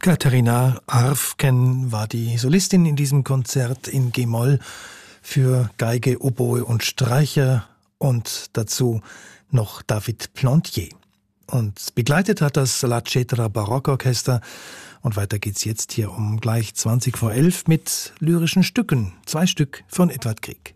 Katharina Arfken war die Solistin in diesem Konzert in G-Moll für Geige, Oboe und Streicher und dazu noch David Plantier. Und begleitet hat das La Cetra Barockorchester. Und weiter geht's jetzt hier um gleich 11:20 mit lyrischen Stücken. 2 Stück von Edvard Grieg.